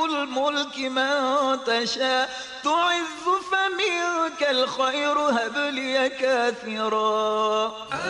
الملك من تشاء تعز فمنك الخير هب لي كاثرا